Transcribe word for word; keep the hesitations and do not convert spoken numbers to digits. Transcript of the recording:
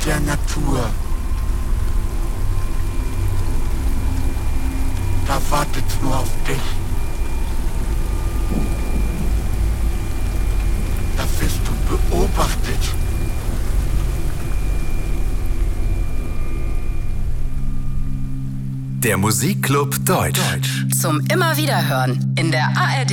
der Natur. Da wartet's nur auf dich. Da wirst du beobachtet. Der Musikclub Deutsch. Zum Immerwiederhören in der A R D